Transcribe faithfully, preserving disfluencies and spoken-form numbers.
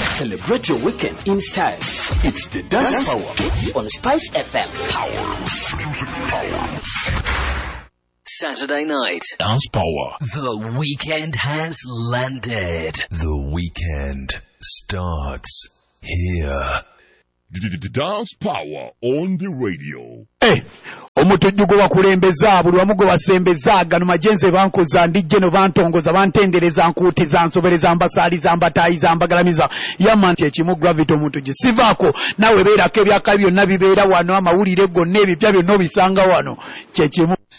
Celebrate your weekend in style. It's the Dance, Dance Power on Spice F M. Power. Music power. Saturday night. Dance Power. The weekend has landed. The weekend starts here. Dance Power on the radio. Hey, omutujjugo wakulembeza buli wamu gwe wasembeza gano majenze bankoza ndijje no bantongoza bantendereza nkuutiza nsobereza mbasaaliza mbataayiza mbagalamiza yamanti ekimu gravity omuntu gisivaako nawe beerako ebyaka byonna bibeera wano amawulire gonna ebipya byonna obisanga wano kyekimu